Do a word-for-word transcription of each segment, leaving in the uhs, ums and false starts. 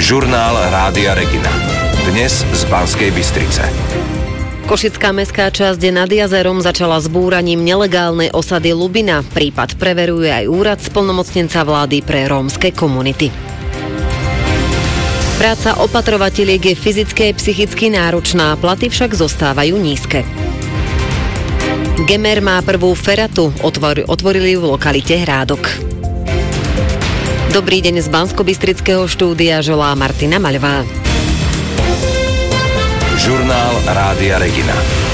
Žurnál Rádia Regina. Dnes z Banskej Bystrice. Košická mestská časť nad jazerom začala s búraním nelegálnej osady Lubina. Prípad preveruje aj úrad splnomocnenca vlády pre rómske komunity. Práca opatrovateliek je fyzicky a psychicky náročná, platy však zostávajú nízke. Gemer má prvú feratu, otvor, otvorili ju v lokalite Hrádok. Dobrý deň z Banskobystrického štúdia želá Martina Maľová. Žurnál Rádia Regina.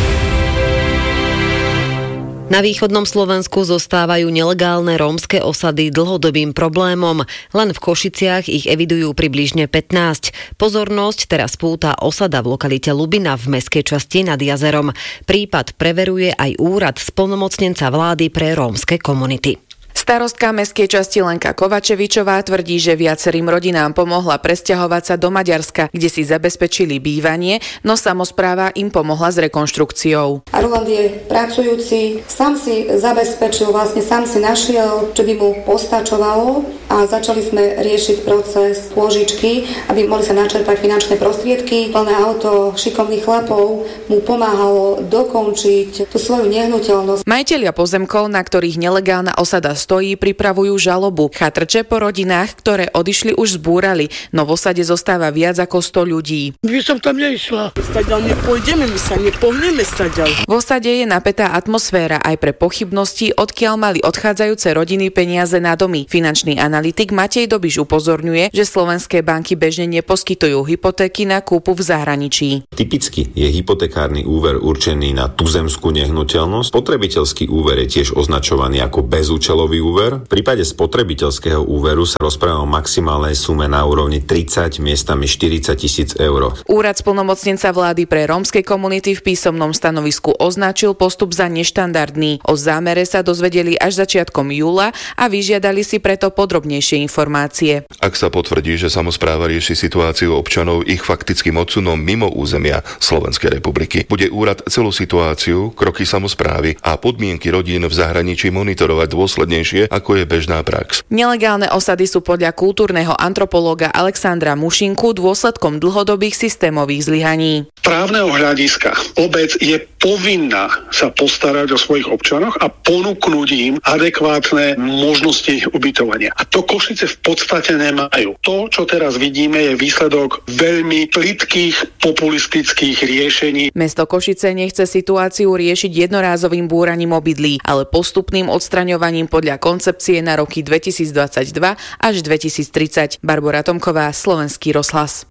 Na východnom Slovensku zostávajú nelegálne rómske osady dlhodobým problémom. Len v Košiciach ich evidujú približne pätnásť. Pozornosť teraz púta osada v lokalite Lubina v mestskej časti nad jazerom. Prípad preveruje aj úrad splnomocnenca vlády pre rómske komunity. Starostka mestskej časti Lenka Kovačevičová tvrdí, že viacerým rodinám pomohla presťahovať sa do Maďarska, kde si zabezpečili bývanie, no samospráva im pomohla s rekonštrukciou. A Roland je pracujúci, sám si zabezpečil, vlastne sám si našiel, čo by mu postačovalo a začali sme riešiť proces pôžičky, aby mohli sa načerpať finančné prostriedky. Plné auto šikovných chlapov mu pomáhalo dokončiť tú svoju nehnuteľnosť. Majitelia pozemkov, na ktorých nelegálna osada stojí, pripravujú žalobu. Chatrče po rodinách, ktoré odišli, už zbúrali, no v osade zostáva viac ako sto ľudí. By som tam neišla. Stadiaľ nepôjdeme, my sa nepohneme stadiaľ. V osade je napätá atmosféra aj pre pochybnosti, odkiaľ mali odchádzajúce rodiny peniaze na domy. Finančný analytik Matej Dobiš upozorňuje, že slovenské banky bežne neposkytujú hypotéky na kúpu v zahraničí. Typicky je hypotekárny úver určený na tuzemskú nehnuteľnosť. Spotrebiteľský úver je tiež označovaný ako bezúčelový úver. V prípade spotrebiteľského úveru sa rozpráva o maximálnej sume na úrovni tridsať, miestami štyridsať tisíc eur. Úrad splnomocnenca vlády pre rómske komunity v písomnom stanovisku označil postup za neštandardný. O zámere sa dozvedeli až začiatkom júla a vyžiadali si preto podrobnejšie informácie. Ak sa potvrdí, že samospráva rieši situáciu občanov ich faktickým odsunom mimo územia Slovenskej republiky, bude úrad celú situáciu, kroky samosprávy a podmienky rodín v zahraničí monitorovať dôsledne, ako je bežná prax. Nelegálne osady sú podľa kultúrneho antropológa Alexandra Mušinku dôsledkom dlhodobých systémových zlyhaní. Právneho hľadiska obec je povinná sa postarať o svojich občanoch a ponúknuť im adekvátne možnosti ubytovania. A to Košice v podstate nemajú. To, čo teraz vidíme, je výsledok veľmi plytkých populistických riešení. Mesto Košice nechce situáciu riešiť jednorázovým búraním obydlí, ale postupným odstraňovaním podľa koncepcie na roky dvetisícdvadsaťdva až dvetisíctridsať. Barbora Tomková, Slovenský rozhlas.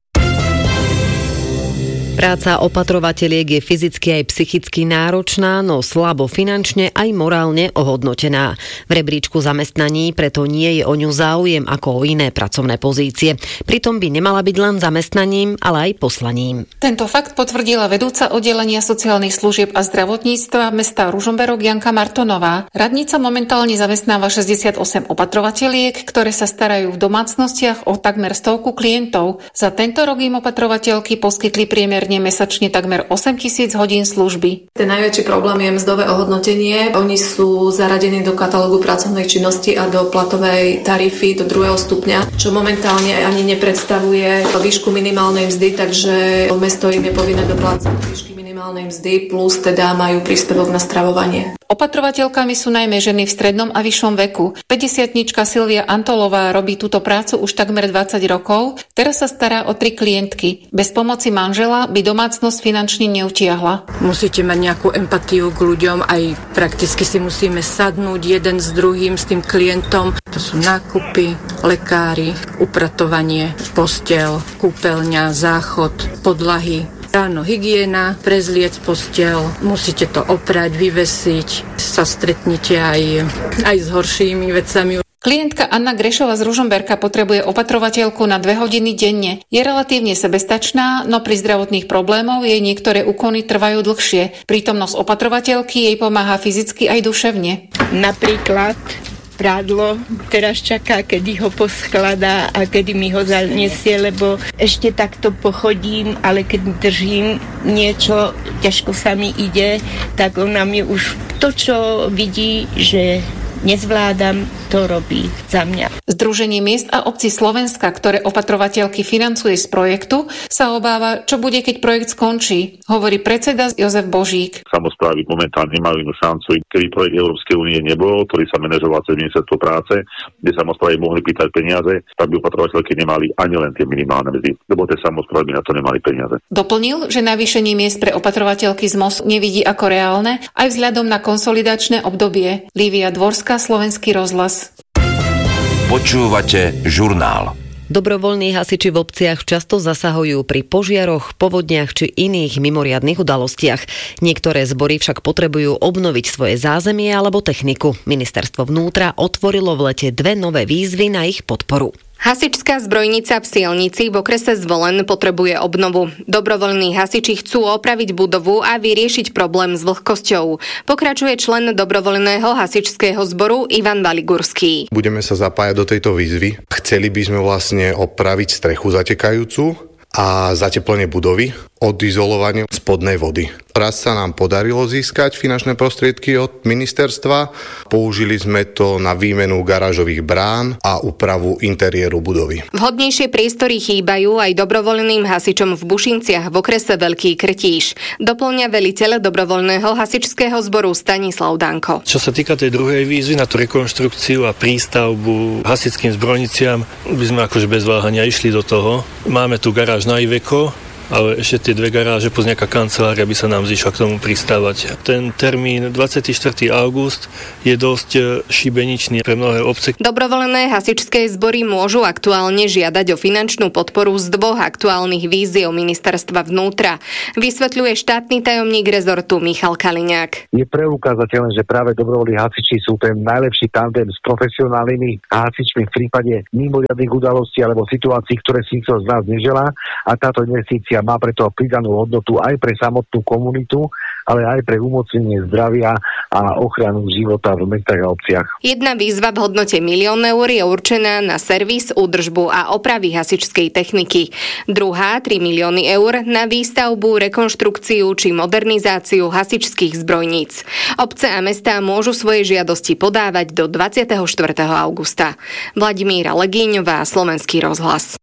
Práca opatrovateliek je fyzicky aj psychicky náročná, no slabo finančne aj morálne ohodnotená. V rebríčku zamestnaní preto nie je o ňu záujem ako o iné pracovné pozície. Pritom by nemala byť len zamestnaním, ale aj poslaním. Tento fakt potvrdila vedúca oddelenia sociálnych služieb a zdravotníctva mesta Ružomberok Janka Martonová. Radnica momentálne zamestnáva šesťdesiatosem opatrovateliek, ktoré sa starajú v domácnostiach o takmer stovku klientov. Za tento rok im opatrovateľky poskytli priemer mesačne takmer osem tisíc hodín služby. Ten najväčší problém je mzdové ohodnotenie. Oni sú zaradení do katalógu pracovnej činnosti a do platovej tarify do druhého stupňa, čo momentálne ani nepredstavuje výšku minimálnej mzdy, takže mesto im je povinné doplácať výšky minimálnej mzdy, plus teda majú príspevok na stravovanie. Opatrovateľkami sú najmä ženy v strednom a vyššom veku. päťdesiatnička Silvia Antolová robí túto prácu už takmer dvadsať rokov. Teraz sa stará o tri klientky. Bez pomoci manžela by domácnosť finančne neutiahla. Musíte mať nejakú empatiu k ľuďom, aj prakticky si musíme sadnúť jeden s druhým, s tým klientom. To sú nákupy, lekári, upratovanie, posteľ, kúpeľňa, záchod, podlahy. Ráno hygiena, prezliec posteľ, musíte to oprať, vyvesiť, sa stretnete aj, aj s horšími vecami. Klientka Anna Grešova z Ružomberka potrebuje opatrovateľku na dve hodiny denne. Je relatívne sebestačná, no pri zdravotných problémoch jej niektoré úkony trvajú dlhšie. Prítomnosť opatrovateľky jej pomáha fyzicky aj duševne. Napríklad prádlo teraz čaká, kedy ho poskladá a kedy mi ho zanesie, lebo ešte takto pochodím, ale keď držím niečo, ťažko sa mi ide, tak ona mi už to, čo vidí, že nezvládam, to robí za mňa. Združenie miest a obcí Slovenska, ktoré opatrovateľky financuje z projektu, sa obáva, čo bude, keď projekt skončí, hovorí predseda Jozef Božík. Samosprávy momentálne nemajú šancu, keby projekt Európskej únie nebol, ktorý sa manažoval cez ministerstvo práce, kde samosprávy mohli pýtať peniaze, tak by opatrovateľky nemali ani len tie minimálne mzdy, lebo tie samosprávy by na to nemali peniaze. Doplnil, že navýšenie miest pre opatrovateľky z MOS nevidí ako reálne aj vzhľadom na konsolidačné obdobie. Lívia Dvorská, Slovenský rozhlas. Počúvate žurnál. Dobrovoľní hasiči v obciach často zasahujú pri požiaroch, povodniach či iných mimoriadnych udalostiach. Niektoré zbory však potrebujú obnoviť svoje zázemie alebo techniku. Ministerstvo vnútra otvorilo v lete dve nové výzvy na ich podporu. Hasičská zbrojnica v Sielnici v okrese Zvolen potrebuje obnovu. Dobrovoľní hasiči chcú opraviť budovu a vyriešiť problém s vlhkosťou. Pokračuje člen dobrovoľného hasičského zboru Ivan Valigurský. Budeme sa zapájať do tejto výzvy. Chceli by sme vlastne opraviť strechu zatekajúcu a zateplenie budovy, odizolovanie spodnej vody. Raz sa nám podarilo získať finančné prostriedky od ministerstva. Použili sme to na výmenu garážových brán a úpravu interiéru budovy. Vhodnejšie priestory chýbajú aj dobrovoľným hasičom v Bušinciach v okrese Veľký Krtíš. Doplňa veliteľ dobrovoľného hasičského zboru Stanislav Danko. Čo sa týka tej druhej výzvy na tú rekonštrukciu a prístavbu hasičským zbrojniciam, by sme akože bez váhania išli do toho. Máme tu garáž na Iveco, ale ešte tie dve garáže plus nejaká kancelária by sa nám zišla k tomu pristávať. Ten termín dvadsiateho štvrtého augusta je dosť šibeničný pre mnohé obce. Dobrovoľné hasičské zbory môžu aktuálne žiadať o finančnú podporu z dvoch aktuálnych víziev ministerstva vnútra. Vysvetľuje štátny tajomník rezortu Michal Kaliňák. Je preukázateľné, že práve dobrovoľní hasiči sú ten najlepší tandem s profesionálnymi hasičmi v prípade mimoriadnych udalostí alebo situácií, ktoré si nikto z nás neželá, a táto investícia má preto pridanú hodnotu aj pre samotnú komunitu, ale aj pre umocnenie zdravia a ochranu života v mestách a obciach. Jedna výzva v hodnote milión eur je určená na servis, údržbu a opravy hasičskej techniky. Druhá, tri milióny eur, na výstavbu, rekonštrukciu či modernizáciu hasičských zbrojníc. Obce a mestá môžu svoje žiadosti podávať do dvadsiateho štvrtého augusta. Vladimíra Legíňová, Slovenský rozhlas.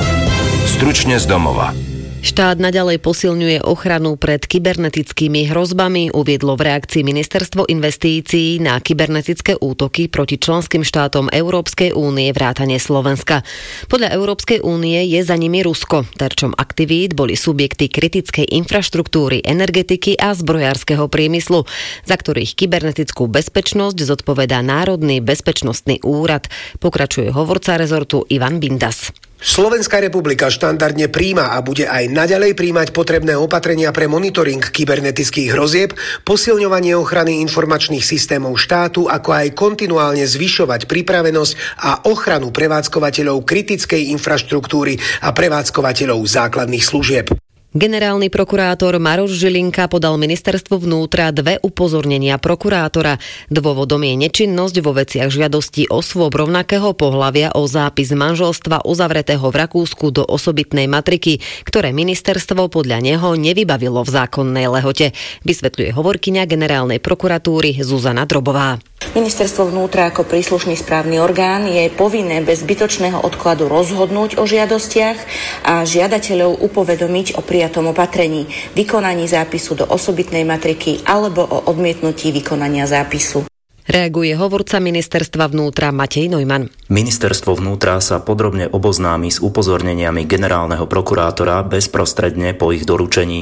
Stručne z domova. Štát naďalej posilňuje ochranu pred kybernetickými hrozbami, uviedlo v reakcii Ministerstvo investícií na kybernetické útoky proti členským štátom Európskej únie vrátane Slovenska. Podľa Európskej únie je za nimi Rusko. Terčom aktivít boli subjekty kritickej infraštruktúry, energetiky a zbrojárskeho priemyslu, za ktorých kybernetickú bezpečnosť zodpovedá Národný bezpečnostný úrad. Pokračuje hovorca rezortu Ivan Bindas. Slovenská republika štandardne prijíma a bude aj naďalej prijímať potrebné opatrenia pre monitoring kybernetických hrozieb, posilňovanie ochrany informačných systémov štátu, ako aj kontinuálne zvyšovať pripravenosť a ochranu prevádzkovateľov kritickej infraštruktúry a prevádzkovateľov základných služieb. Generálny prokurátor Maroš Žilinka podal ministerstvu vnútra dve upozornenia prokurátora. Dôvodom je nečinnosť vo veciach žiadostí osôb rovnakého pohlavia o zápis manželstva uzavretého v Rakúsku do osobitnej matriky, ktoré ministerstvo podľa neho nevybavilo v zákonnej lehote. Vysvetľuje hovorkyňa generálnej prokuratúry Zuzana Drobová. Ministerstvo vnútra ako príslušný správny orgán je povinné bez zbytočného odkladu rozhodnúť o žiadostiach a žiadateľov upovedomiť o prijatom opatrení, vykonaní zápisu do osobitnej matriky alebo o odmietnutí vykonania zápisu. Reaguje hovorca ministerstva vnútra Matej Neumann. Ministerstvo vnútra sa podrobne oboznámi s upozorneniami generálneho prokurátora bezprostredne po ich doručení.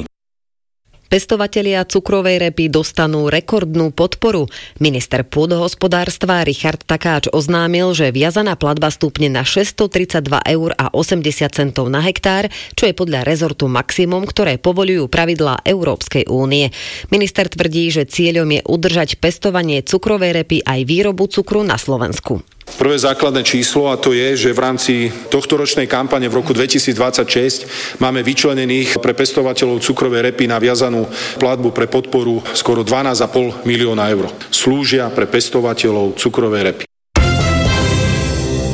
Pestovatelia cukrovej repy dostanú rekordnú podporu. Minister pôdohospodárstva Richard Takáč oznámil, že viazaná platba stúpne na šesťstotridsaťdva eur a osemdesiat centov na hektár, čo je podľa rezortu maximum, ktoré povoľujú pravidlá Európskej únie. Minister tvrdí, že cieľom je udržať pestovanie cukrovej repy aj výrobu cukru na Slovensku. Prvé základné číslo, a to je, že v rámci tohtoročnej kampane v roku dvetisícdvadsaťšesť máme vyčlenených pre pestovateľov cukrovej repy na viazanú platbu pre podporu skoro dvanásť a pol milióna eur. Slúžia pre pestovateľov cukrovej repy.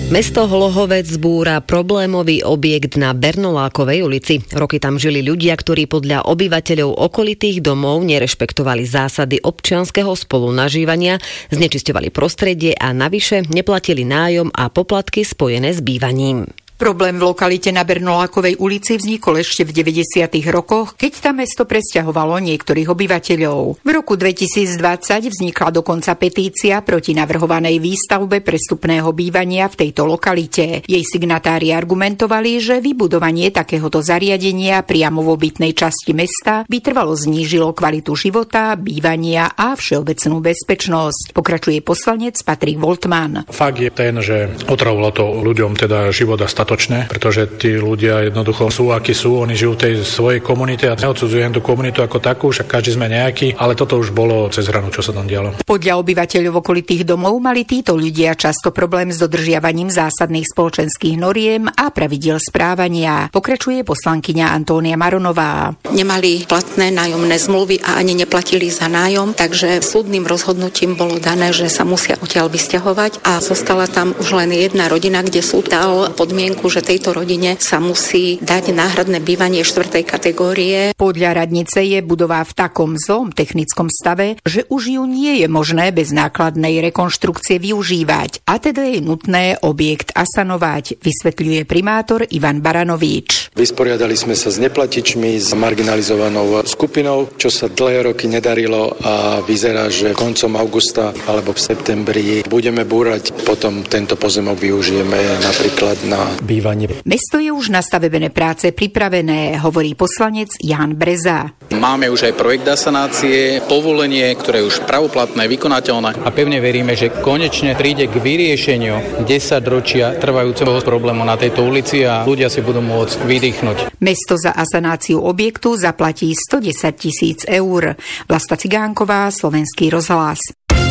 Mesto Hlohovec zbúra problémový objekt na Bernolákovej ulici. Roky tam žili ľudia, ktorí podľa obyvateľov okolitých domov nerešpektovali zásady občianskeho spolunažívania, znečisťovali prostredie a navyše neplatili nájom a poplatky spojené s bývaním. Problém v lokalite na Bernolákovej ulici vznikol ešte v deväťdesiatych rokoch, keď tam mesto presťahovalo niektorých obyvateľov. V roku dvetisícdvadsať vznikla dokonca petícia proti navrhovanej výstavbe prestupného bývania v tejto lokalite. Jej signatári argumentovali, že vybudovanie takéhoto zariadenia priamo v obytnej časti mesta by trvalo znížilo kvalitu života, bývania a všeobecnú bezpečnosť. Pokračuje poslanec Patrik Voltmann. Fakt je ten, že otravilo to ľuďom teda život a status, pretože tí ľudia jednoducho sú, akí sú, oni žijú v tej svojej komunite a neodsudzujem tú komunitu ako takú, však každý sme nejaký, ale toto už bolo cez hranu, čo sa tam dialo. Podľa obyvateľov okolitých domov mali títo ľudia často problém s dodržiavaním zásadných spoločenských noriem a pravidiel správania. Pokračuje poslankyňa Antónia Maronová. Nemali platné nájomné zmluvy a ani neplatili za nájom, takže súdnym rozhodnutím bolo dané, že sa musia odtiaľ vysťahovať a zostala tam už len jedna rodina, kde súd dal podmienku, že tejto rodine sa musí dať náhradné bývanie štvrtej kategórie. Podľa radnice je budova v takom zlom technickom stave, že už ju nie je možné bez nákladnej rekonštrukcie využívať a teda je nutné objekt asanovať, vysvetľuje primátor Ivan Baranovič. Vysporiadali sme sa s neplatičmi, s marginalizovanou skupinou, čo sa dlhé roky nedarilo a vyzerá, že koncom augusta alebo v septembri budeme búrať, potom tento pozemok využijeme napríklad na bývanie. Mesto je už na stavebné práce pripravené, hovorí poslanec Ján Breza. Máme už aj projekt asanácie, povolenie, ktoré je už pravoplatné, vykonateľné a pevne veríme, že konečne príde k vyriešeniu desaťročia trvajúceho problému na tejto ulici a ľudia si budú môcť vydýchnuť. Mesto za asanáciu objektu zaplatí stodesať tisíc eur. Vlasta Cigánková, Slovenský rozhlas.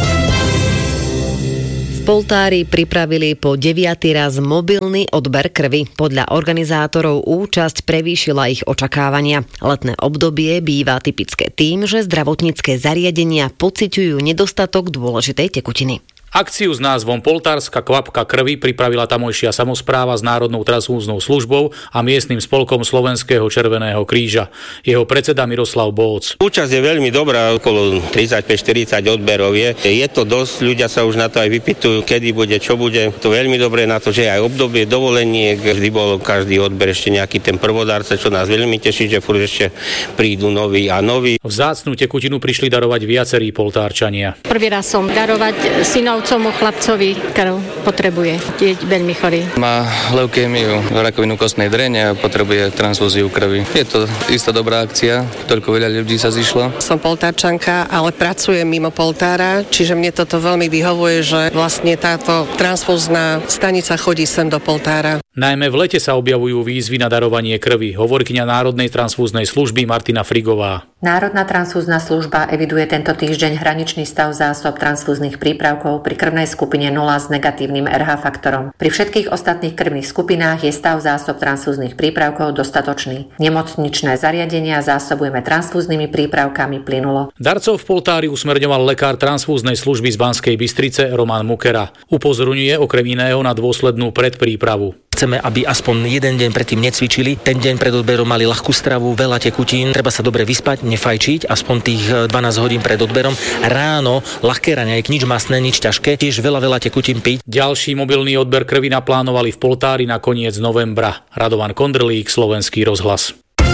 Poltári pripravili po deviaty raz mobilný odber krvi. Podľa organizátorov účasť prevýšila ich očakávania. Letné obdobie býva typické tým, že zdravotnícke zariadenia pociťujú nedostatok dôležitej tekutiny. Akciu s názvom Poltárska kvapka krvi pripravila tamojšia samospráva s Národnou transfúznou službou a miestnym spolkom Slovenského červeného kríža. Jeho predseda Miroslav Bóc. Účasť je veľmi dobrá, okolo tridsaťpäť štyridsať odberov je. Je to dosť, ľudia sa už na to aj vypytujú, kedy bude, čo bude. To veľmi dobré na to, že aj obdobie dovoleniek, vždy bol každý odber ešte nejaký ten prvodárca, čo nás veľmi teší, že furt ešte prídu noví a noví. Vzácnu tekutinu prišli darovať viacerí poltárčania. Prvý raz som darovať synov Tomu chlapcovi krv potrebuje, je veľmi chorý. Má leukémiu, rakovinu kostnej drene a potrebuje transfúziu krvi. Je to istá dobrá akcia, toľko veľa ľudí sa zišlo. Som poltárčanka, ale pracujem mimo poltára, čiže mne toto veľmi vyhovuje, že vlastne táto transfúzna stanica chodí sem do poltára. Najmä v lete sa objavujú výzvy na darovanie krvi, hovorkyňa Národnej transfúznej služby Martina Frigová. Národná transfúzna služba eviduje tento týždeň hraničný stav zásob transfúznych prípravkov pri krvnej skupine nula s negatívnym er há faktorom. Pri všetkých ostatných krvných skupinách je stav zásob transfúznych prípravkov dostatočný. Nemocničné zariadenia zásobujeme transfúznymi prípravkami plynulo. Darcov v Poltári usmerňoval lekár transfúznej služby z Banskej Bystrice Roman Mukera. Upozorňuje okrem iného na dôslednú predprípravu. Chceme, aby aspoň jeden deň predtým necvičili. Ten deň pred odberom mali ľahkú stravu, veľa tekutín, treba sa dobre vyspať, nefajčiť, aspoň tých dvanásť hodín pred odberom. Ráno ľahké raňajky, nič masné, nič ťažké, tiež veľa veľa tekutín piť. Ďalší mobilný odber krvi naplánovali v Poltári na koniec novembra. Radovan Kondrlík, Slovenský rozhlas.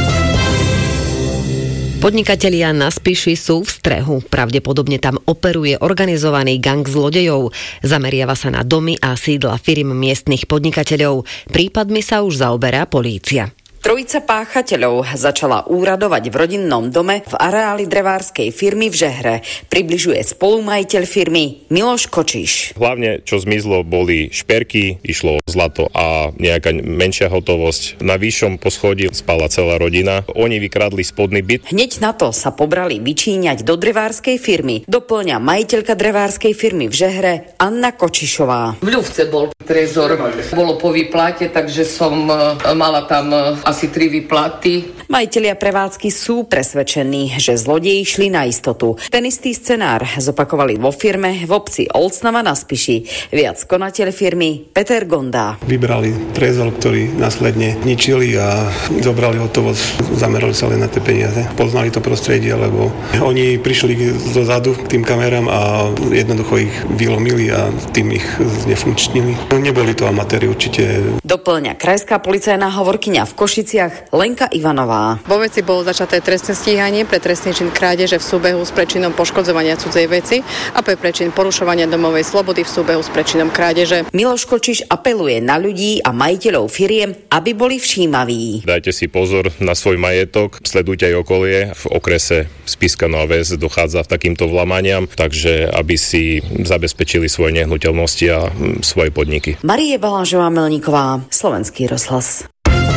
Podnikatelia na Spiši sú v strehu. Pravdepodobne tam operuje organizovaný gang zlodejov. Zameriava sa na domy a sídla firm miestnych podnikateľov. Prípadmi sa už zaoberá polícia. Trojica páchateľov začala úradovať v rodinnom dome v areáli drevárskej firmy v Žehre. Približuje spolumajiteľ firmy Miloš Kočiš. Hlavne, čo zmizlo, boli šperky, išlo zlato a nejaká menšia hotovosť. Na vyššom poschodí spala celá rodina. Oni vykradli spodný byt. Hneď na to sa pobrali vyčíňať do drevárskej firmy. Doplňa majiteľka drevárskej firmy v Žehre Anna Kočišová. V ľuvce bol trezor, bolo po výplate, takže som mala tam asi tri výplaty. Majitelia prevádzky sú presvedčení, že zlodeji šli na istotu. Ten istý scenár zopakovali vo firme v obci Olcnava na Spiši. Viac konateľ firmy Peter Gonda. Vybrali trezor, ktorý následne ničili a zobrali hotovosť, zamerali sa len na tie peniaze. Poznali to prostredie, lebo oni prišli dozadu k tým kamerám a jednoducho ich vylomili a tým ich znefunkčnili. Neboli to amatéri určite. Doplňa krajská policajná hovorkyňa v Košiciach Lenka Ivanová. Vo veci bolo začaté trestné stíhanie pre trestný čin krádeže v súbehu s prečinom poškodzovania cudzej veci a pre prečin porušovania domovej slobody v súbehu s prečinom krádeže. Miloš Kočiš apeluje na ľudí a majiteľov firiem, aby boli všímaví. Dajte si pozor na svoj majetok, sledujte aj okolie. V okrese Spišská Nová Ves dochádza v takýmto vlamaniam, takže aby si zabezpečili svoje nehnuteľnosti a svoje podniky. Marie Balážová Melníková, Slovenský rozhlas.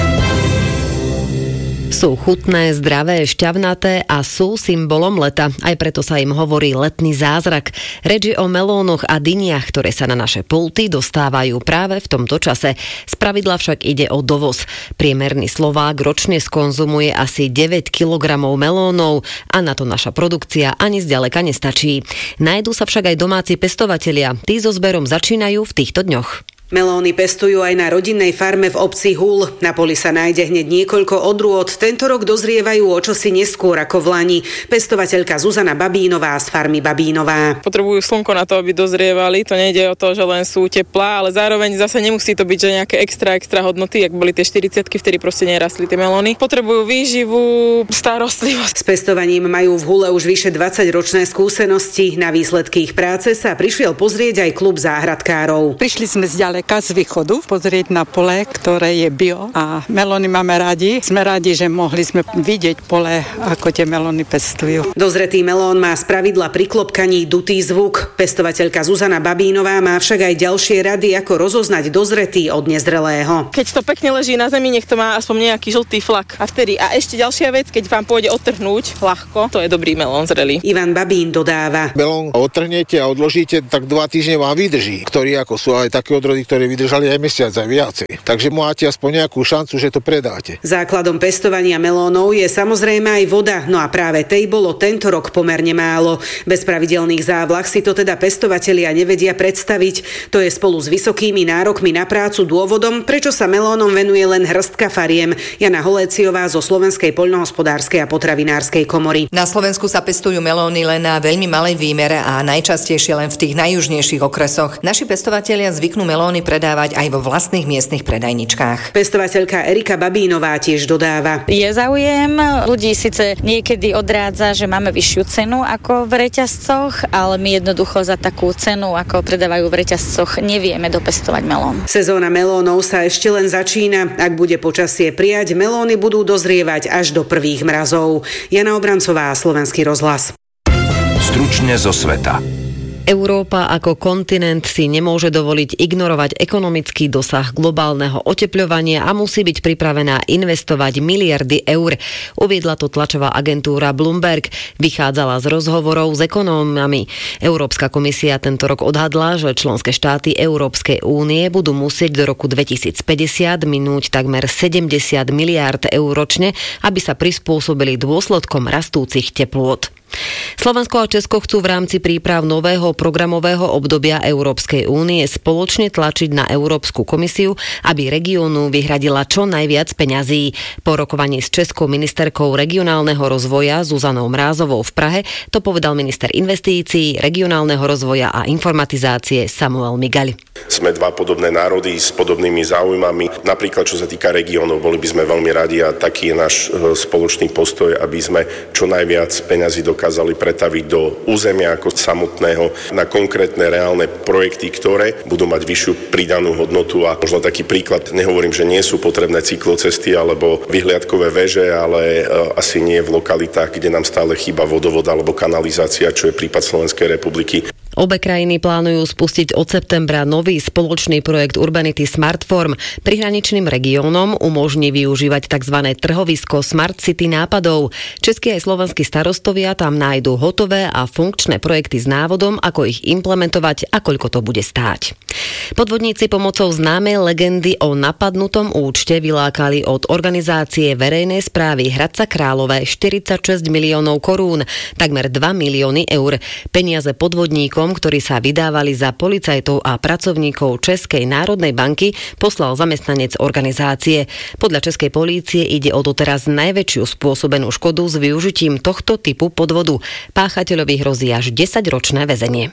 Sú chutné, zdravé, šťavnaté a sú symbolom leta. Aj preto sa im hovorí letný zázrak. Reč je o melónoch a dyniach, ktoré sa na naše pulty dostávajú práve v tomto čase. Spravidla však ide o dovoz. Priemerný Slovák ročne skonzumuje asi deväť kilogramov melónov a na to naša produkcia ani zďaleka nestačí. Nájdú sa však aj domáci pestovatelia. Tí so zberom začínajú v týchto dňoch. Melóny pestujú aj na rodinnej farme v obci Húl. Na poli sa nájde hneď niekoľko odrôd. Tento rok dozrievajú o čosi neskôr ako v lani. Pestovateľka Zuzana Babínová z farmy Babínová. Potrebujú slnko na to, aby dozrievali. To nejde o to, že len sú teplá, ale zároveň zase nemusí to byť, že nejaké extra extra hodnoty, ak boli tie štyridsiatky, vtedy proste nerastli tie melóny. Potrebujú výživu, starostlivosť. S pestovaním majú v Hule už vyše dvadsaťročné skúsenosti. Na výsledky ich práce sa prišiel pozrieť aj klub záhradkárov. Prišli sme z z východu pozrieť na pole, ktoré je bio a melóny máme radi. Sme radi, že mohli sme vidieť pole, ako tie melóny pestujú. Dozretý melón má spravidla pri klopkaní dutý zvuk. Pestovateľka Zuzana Babínová má však aj ďalšie rady, ako rozoznať dozretý od nezrelého. Keď to pekne leží na zemi, nech to má aspoň nejaký žltý flak. A vtedy a ešte ďalšia vec, keď vám pôjde odtrhnúť ľahko, to je dobrý melón zrelý. Ivan Babín dodáva. Melón odtrhnete a odložíte, tak dva týždne vám vydrží. Ktorí ako sú aj také odrody, ktoré vydržali aj mesiac, aj viacej. Takže máte aspoň nejakú šancu, že to predáte. Základom pestovania melónov je samozrejme aj voda, no a práve tej bolo tento rok pomerne málo. Bez pravidelných závlah si to teda pestovatelia nevedia predstaviť. To je spolu s vysokými nárokmi na prácu dôvodom, prečo sa melónom venuje len hrstka fariem. Jana Holéciová zo Slovenskej poľnohospodárskej a potravinárskej komory. Na Slovensku sa pestujú melóny len na veľmi malej výmere a najčastejšie len v tých najjužnejších okresoch. Naši pestovatelia zvyknú melóny predávať aj vo vlastných miestnych predajničkách. Pestovateľka Erika Babínová tiež dodáva. Je záujem, ľudí síce niekedy odrádza, že máme vyššiu cenu ako v reťazcoch, ale my jednoducho za takú cenu, ako predávajú v reťazcoch, nevieme dopestovať melón. Sezóna melónov sa ešte len začína. Ak bude počasie prijať, melóny budú dozrievať až do prvých mrazov. Jana Obrancová, Slovenský rozhlas. Stručne zo sveta. Európa ako kontinent si nemôže dovoliť ignorovať ekonomický dosah globálneho otepľovania a musí byť pripravená investovať miliardy eur. Uviedla to tlačová agentúra Bloomberg. Vychádzala z rozhovorov s ekonómami. Európska komisia tento rok odhadla, že členské štáty Európskej únie budú musieť do roku dvetisícpäťdesiat minúť takmer sedemdesiat miliárd eur ročne, aby sa prispôsobili dôsledkom rastúcich teplôt. Slovensko a Česko chcú v rámci príprav nového programového obdobia Európskej únie spoločne tlačiť na Európsku komisiu, aby regiónu vyhradila čo najviac peňazí. Po rokovaní s českou ministerkou regionálneho rozvoja Zuzanou Mrázovou v Prahe to povedal minister investícií, regionálneho rozvoja a informatizácie Samuel Migali. Sme dva podobné národy s podobnými záujmami. Napríklad, čo sa týka regiónov, boli by sme veľmi radi a taký je náš spoločný postoj, aby sme čo najviac peňazí dokázali pretaviť do územia ako samotného na konkrétne reálne projekty, ktoré budú mať vyššiu pridanú hodnotu. A možno taký príklad, nehovorím, že nie sú potrebné cyklocesty alebo vyhliadkové veže, ale asi nie v lokalitách, kde nám stále chýba vodovod alebo kanalizácia, čo je prípad Slovenskej republiky. Obe krajiny plánujú spustiť od septembra nový spoločný projekt Urbanity Smartform. Prihraničným regiónom umožní využívať tzv. Trhovisko Smart City nápadov. Českí aj slovenskí starostovia tam vám nájdu hotové a funkčné projekty s návodom, ako ich implementovať a koľko to bude stáť. Podvodníci pomocou známej legendy o napadnutom účte vylákali od organizácie verejnej správy Hradca Králové štyridsaťšesť miliónov korún, takmer dva milióny eur. Peniaze podvodníkom, ktorí sa vydávali za policajtov a pracovníkov Českej národnej banky, poslal zamestnanec organizácie. Podľa Českej polície ide o doteraz najväčšiu spôsobenú škodu s využitím tohto typu podvodu. Páchateľovi hrozí až desaťročné väzenie.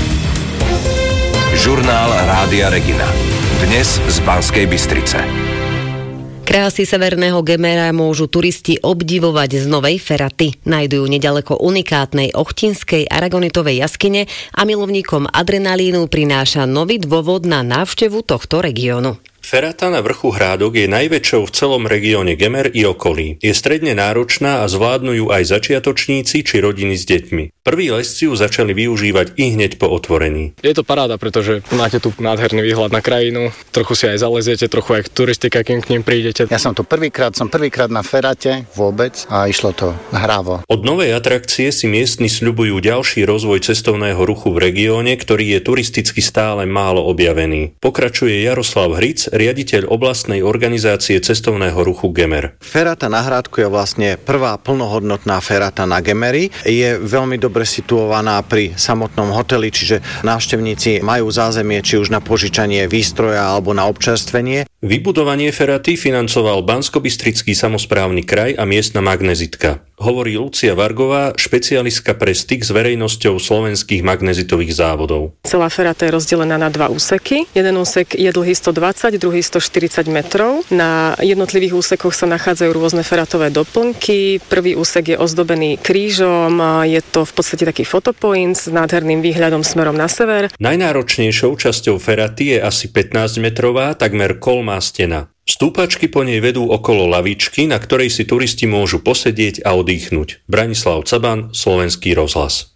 Žurnál Rádia Regina. Dnes z Banskej Bystrice. Krásy severného Gemera môžu turisti obdivovať z Novej Feraty. Nájdu ju nedaleko unikátnej ochtinskej aragonitovej jaskyne a milovníkom adrenalínu prináša nový dôvod na návštevu tohto regiónu. Ferata na vrchu Hrádok je najväčšou v celom regióne Gemer i okolí. Je stredne náročná a zvládnu ju aj začiatočníci či rodiny s deťmi. Prví lesci ju začali využívať i hneď po otvorení. Je to paráda, pretože máte tu nádherný výhľad na krajinu, trochu si aj zaleziete, trochu aj turistika, kým k ním prídete. Ja som tu prvýkrát, som prvýkrát na Ferate vôbec a išlo to hrávo. Od novej atrakcie si miestni sľubujú ďalší rozvoj cestovného ruchu v regióne, ktorý je turisticky stále málo objavený. Pokračuje Jaroslav Hric, riaditeľ oblastnej organizácie cestovného ruchu Gemer. Ferata na Hrádku je vlastne prvá plnohodnotná ferata na Gemeri. Je veľmi dobre situovaná pri samotnom hoteli, čiže návštevníci majú zázemie či už na požičanie výstroja alebo na občerstvenie. Vybudovanie feraty financoval Banskobystrický samosprávny kraj a miestna magnezitka. Hovorí Lucia Vargová, špecialistka pre styk s verejnosťou slovenských magnezitových závodov. Celá ferata je rozdelená na dva úseky. Jeden úsek je dlhý stodvadsať, druhý stoštyridsať metrov. Na jednotlivých úsekoch sa nachádzajú rôzne feratové doplnky. Prvý úsek je ozdobený krížom, je to v podstate taký photopoint s nádherným výhľadom smerom na sever. Najnáročnejšou časťou feraty je asi pätnásťmetrová, takmer kolmá stena. Stúpačky po nej vedú okolo lavičky, na ktorej si turisti môžu posedieť a oddychnúť. Branislav Caban, Slovenský rozhlas.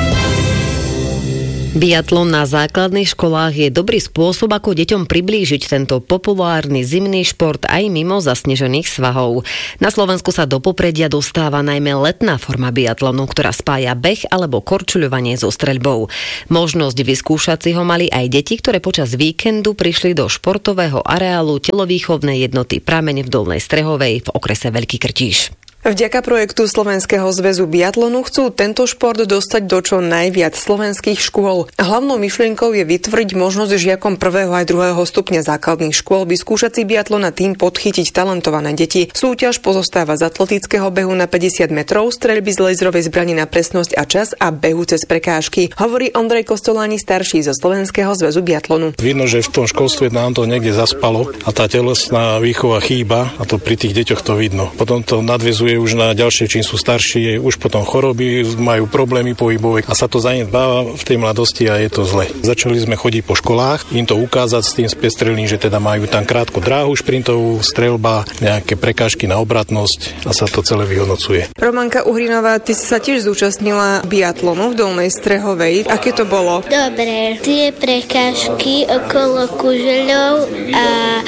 Biatlon na základných školách je dobrý spôsob, ako deťom priblížiť tento populárny zimný šport aj mimo zasnežených svahov. Na Slovensku sa do popredia dostáva najmä letná forma biatlonu, ktorá spája beh alebo korčuľovanie so streľbou. Možnosť vyskúšať si ho mali aj deti, ktoré počas víkendu prišli do športového areálu telovýchovnej jednoty Prameň v Dolnej Strehovej v okrese Veľký Krtíš. Vďaka projektu Slovenského zväzu biatlonu chcú tento šport dostať do čo najviac slovenských škôl. Hlavnou myšlienkou je vytvoriť možnosť žiakom prvého aj druhého stupňa základných škôl vyskúšať si biatlon a tým podchytiť talentované deti. Súťaž pozostáva z atletického behu na päťdesiat metrov, streľby z laserovej zbrane na presnosť a čas a behu cez prekážky. Hovorí Ondrej Kostoláni starší zo Slovenského zväzu biatlonu. Vidno, že v tom školstve nám to niekde zaspalo a tá telesná výchova chýba a to pri tých deťoch to vidno. Potom to nadväzuje už na ďalšie, čím sú starší, už potom choroby, majú problémy pohybové a sa to zanedbáva v tej mladosti a je to zle. Začali sme chodiť po školách, im to ukázať s tým spestrelným, že teda majú tam krátko dráhu šprintovú, streľba, nejaké prekážky na obratnosť a sa to celé vyhodnocuje. Romanka Uhrinová, ty si sa tiež zúčastnila biatlonu v Dolnej Strehovej. Aké to bolo? Dobre, tie prekážky okolo kužeľov a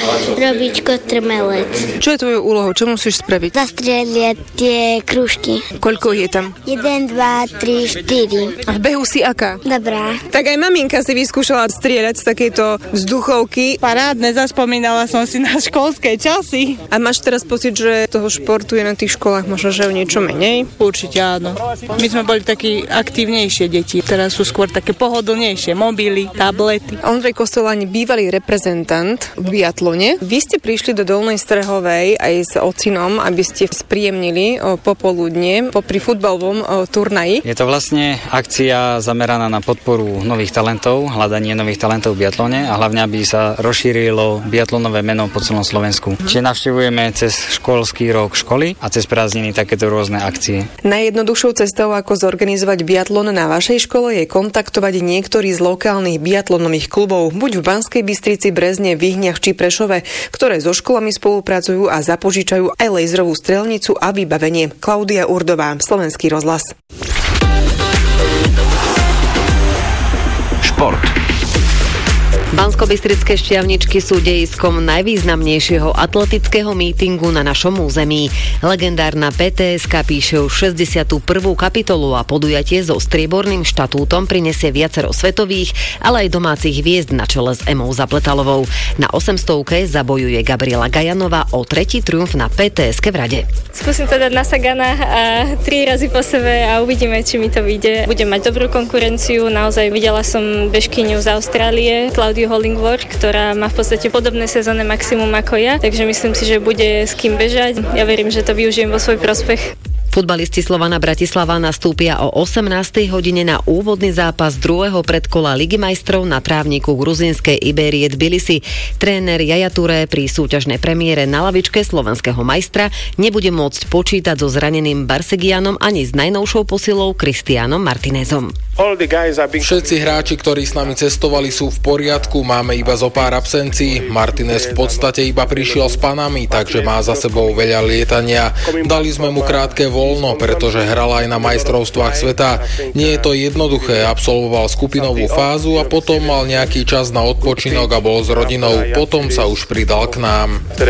robiť kotrmelec. Čo je tvojou úlohou? Čo musíš spraviť? Zastrieľať tie krúžky. Koľko je tam? jeden, dva, tri, štyri. A v behu si aká? Dobrá. Tak aj maminka si vyskúšala strieľať z takejto vzduchovky. Parádne, zaspomínala som si na školské časy. A máš teraz pocit, že toho športu je na tých školách možno, že o niečo menej? Určite áno. My sme boli takí aktívnejšie deti. Teraz sú skôr také pohodlnejšie. Mobily, tablety. Ondrej Kostoláni, bývalý reprezentant v biatlone. Vy ste prišli do Dolnej Strehovej aj s ocinom, aby ste spríjemnili popoludne popri futbalovom turnaji. Je to vlastne akcia zameraná na podporu nových talentov, hľadanie nových talentov v biatlone a hlavne, aby sa rozšírilo biatlonové meno po celom Slovensku. Čiže navštevujeme cez školský rok školy a cez prázdniny takéto rôzne akcie. Najjednoduchšou cestou, ako zorganizovať biatlon na vašej škole, je kontaktovať niektorý z lokálnych biatlonových klubov, buď v Banskej Bystrici, Brezne, Vyhniach či Prešove, ktoré so školami spolupracujú a zapožičajú aj laserovú strelnicu a vybavenie. Klaudia Urdová, Slovenský rozhlas. Šport. Banskobystrické Šťavničky sú dejiskom najvýznamnejšieho atletického mítingu na našom území. Legendárna pé té eska píše už šesťdesiatu prvú kapitolu a podujatie so strieborným štatútom prinesie viacero svetových, ale aj domácich hviezd na čele s Emou Zapletalovou. Na osemstovke zabojuje Gabriela Gajanová o tretí triumf na pé té eske v rade. Skúsim to dať na Sagana a tri razy po sebe a uvidíme, či mi to vyjde. Budem mať dobrú konkurenciu, naozaj videla som bežkyňu z Austrálie, Claudiu Hollingworth, ktorá má v podstate podobné sezónne maximum ako ja, takže myslím si, že bude s kým bežať. Ja verím, že to využijem vo svoj prospech. Futbalisti Slovana Bratislava nastúpia o osemnástej hodine na úvodný zápas druhého predkola Ligy majstrov na trávniku gruzínskej Ibérie Tbilisi. Tréner Yaya Touré pri súťažnej premiére na lavičke slovenského majstra nebude môcť počítať so zraneným Barsegianom ani s najnovšou posilou Cristianom Martinezom. Všetci hráči, ktorí s nami cestovali, sú v poriadku, máme iba zo pár absencií. Martinez v podstate iba prišiel s Panami, takže má za sebou veľa lietania. Dali sme mu krátke voľno, pretože hral aj na majstrovstvách sveta. Nie je to jednoduché, absolvoval skupinovú fázu a potom mal nejaký čas na odpočinok a bol s rodinou. Potom sa už pridal k nám.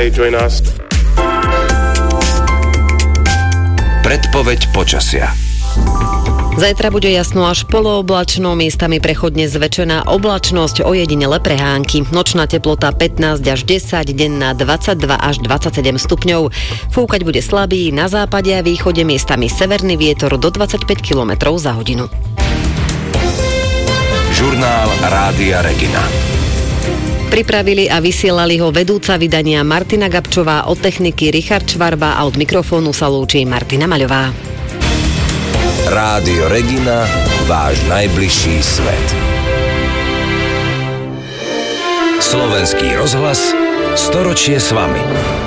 Predpoveď počasia. Zajtra bude jasno až polooblačno, miestami prechodne zväčšená oblačnosť, ojedinele prehánky. Nočná teplota pätnásť až desať, denná dvadsaťdva až dvadsaťsedem stupňov. Fúkať bude slabý, na západe a východe miestami severný vietor do dvadsaťpäť kilometrov za hodinu. Žurnál Rádia Regina. Pripravili a vysielali ho vedúca vydania Martina Gabčová, od techniky Richard Švarba a od mikrofónu sa lúči Martina Maľová. Rádio Regina, váš najbližší svet. Slovenský rozhlas, storočie s vami.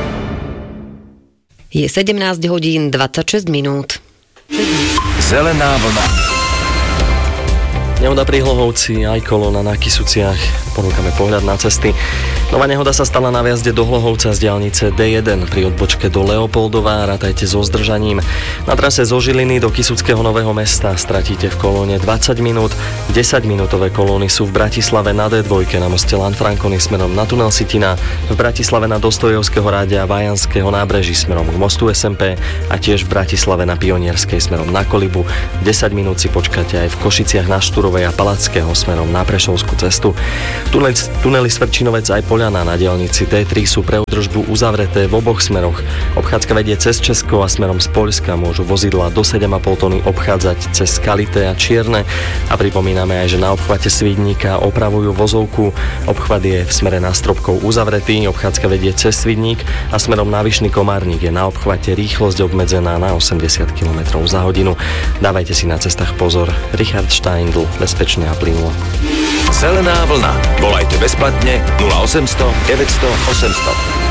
Je sedemnásť hodín dvadsaťšesť minút. Zelená vlna. Nehoda pri Hlohovci, aj kolóna na Kysuciach. Ponúkame pohľad na cesty. Nová nehoda sa stala na viazde do Hlohovca z diaľnice dé jeden pri odbočke do Leopoldova. Rátajte so zdržaním. Na trase zo Žiliny do Kysuckého Nového Mesta stratíte v kolóne dvadsať minút. desaťminútové kolóny sú v Bratislave na dé dva na moste Lanfranconi smerom na tunel Sitina, v Bratislave na Dostojevského ráde a Vajanského nábreží smerom k mostu es em pé a tiež v Bratislave na Pionierskej smerom na Kolibu. desať minút si počkáte aj v Košiciach na Šturovej a Palackého smerom na Prešovskú cestu. Tunel, tunely Svrčinovec aj Poľana na diaľnici dé tri sú pre údržbu uzavreté v oboch smeroch. Obchádzka vedie cez Česko a smerom z Poľska môžu vozidlá do sedem a pol tony obchádzať cez Skalité a Čierne. A pripomíname aj, že na obchvate Svidníka opravujú vozovku. Obchvat je v smere na Stropkov uzavretý, obchádzka vedie cez Svidník a smerom na Vyšný Komárnik je na obchvate rýchlosť obmedzená na osemdesiat kilometrov za hodinu. Dávajte si na cestách pozor. Richard Steindl, bezpečne a plynulo. Zelená vlna. Volajte bezplatne nula osemsto deväťsto osemsto.